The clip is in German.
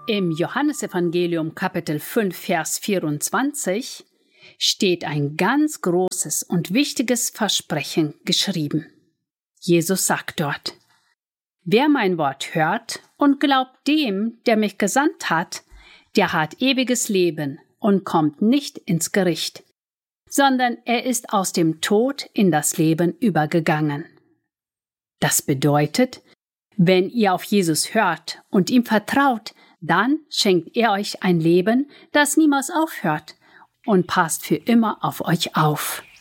Im Johannesevangelium Kapitel 5, Vers 24 steht ein ganz großes und wichtiges Versprechen geschrieben. Jesus sagt dort: Wer mein Wort hört und glaubt dem, der mich gesandt hat, der hat ewiges Leben und kommt nicht ins Gericht, sondern er ist aus dem Tod in das Leben übergegangen. Das bedeutet, wenn ihr auf Jesus hört und ihm vertraut, dann schenkt er euch ein Leben, das niemals aufhört und passt für immer auf euch auf.